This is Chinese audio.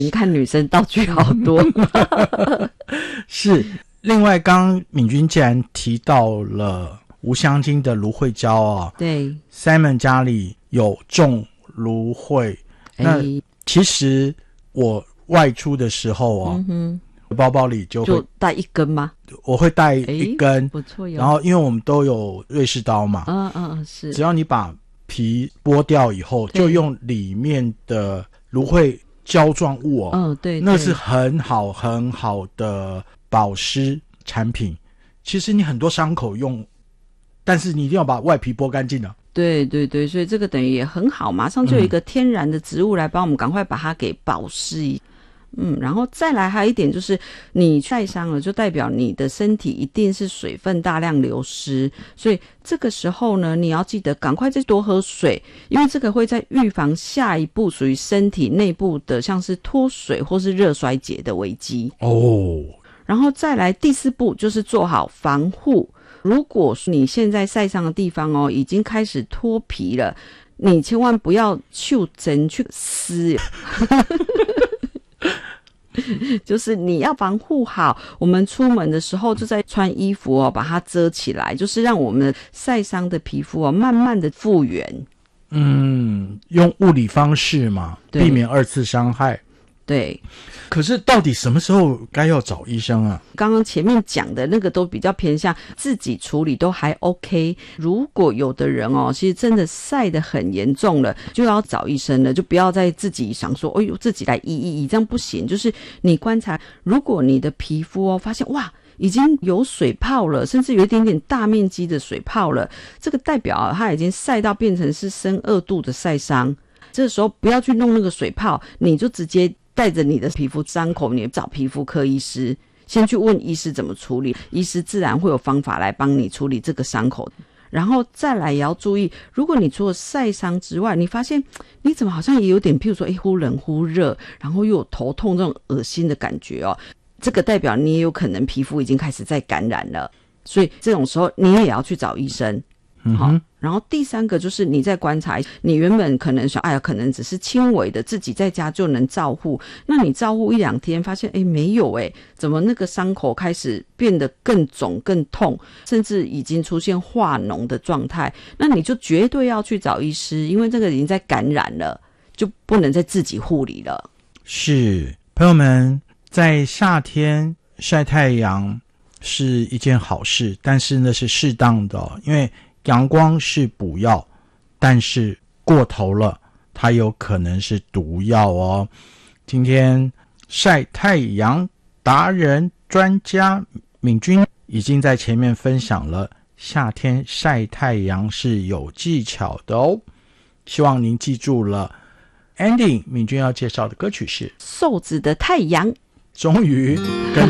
你看女生道具好多。 是。另外刚刚敏君既然提到了无香精的芦荟胶啊， 对 Simon 家里有种芦荟，那其实我外出的时候啊，包包里就带一根吗？ 我会带一根， 不错哟。 然后因为我们都有瑞士刀嘛， 是， 只要你把皮剥掉以后，就用里面的芦荟胶状物对，那是很好很好的保湿产品。其实你很多伤口用，但是你一定要把外皮剥干净了。 对对对，所以这个等于也很好，马上就有一个天然的植物来帮我们赶快把它给保湿。然后再来还有一点就是你晒伤了就代表你的身体一定是水分大量流失，所以这个时候呢你要记得赶快再多喝水，因为这个会在预防下一步属于身体内部的像是脱水或是热衰竭的危机。然后再来第4步就是做好防护，如果你现在晒伤的地方已经开始脱皮了，你千万不要去针去撕就是你要防护好，我们出门的时候就在穿衣服把它遮起来，就是让我们晒伤的皮肤慢慢的复原。 用物理方式嘛，避免2次伤害。 对， 可是到底什么时候该要找医生啊？ 刚刚前面讲的那个都比较偏向自己处理都还 OK， 如果有的人其实真的晒得很严重了，就要找医生了，就不要再自己想说哎呦自己来医，这样不行。就是你观察，如果你的皮肤发现哇已经有水泡了，甚至有一点点大面积的水泡了，这个代表它已经晒到变成是深2度的晒伤。这时候不要去弄那个水泡，你就直接带着你的皮肤伤口，你找皮肤科医师，先去问医师怎么处理，医师自然会有方法来帮你处理这个伤口。然后再来也要注意，如果你除了晒伤之外，你发现你怎么好像也有点譬如说忽冷忽热，然后又有头痛这种恶心的感觉这个代表你也有可能皮肤已经开始在感染了，所以这种时候你也要去找医生。然后第3个就是你在观察，你原本可能想可能只是轻微的自己在家就能照护，那你照护1-2天发现没有怎么那个伤口开始变得更肿更痛，甚至已经出现化脓的状态，那你就绝对要去找医师，因为这个已经在感染了，就不能再自己护理了。是， 朋友们，在夏天晒太阳是一件好事，但是那是适当的因为阳光是补药，但是过头了它有可能是毒药今天晒太阳达人专家敏君已经在前面分享了夏天晒太阳是有技巧的希望您记住了。 Ending 敏君要介绍的歌曲是瘦子的太阳，终于跟